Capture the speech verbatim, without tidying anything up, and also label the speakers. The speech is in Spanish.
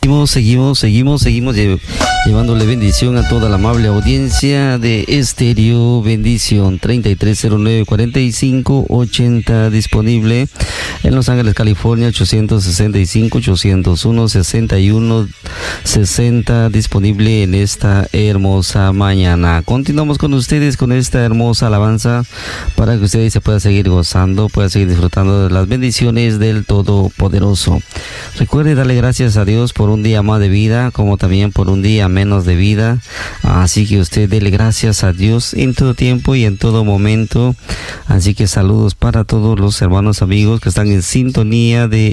Speaker 1: Seguimos, seguimos, seguimos, seguimos lle- llevándole bendición a toda la amable audiencia de Estéreo Bendición. Treinta y tres cero nueve cuarenta y cinco ochenta disponible en Los Ángeles, California. Ochocientos sesenta y cinco ochocientos uno sesenta y uno sesenta disponible en esta hermosa mañana. Continuamos con ustedes con esta hermosa alabanza para que ustedes se puedan seguir gozando, puedan seguir disfrutando de las bendiciones del Todopoderoso. Recuerde darle gracias a Dios por un día más de vida, como también por un día menos de vida. Así que usted dele gracias a Dios en todo tiempo y en todo momento. Así que saludos para todos los hermanos amigos que están en sintonía de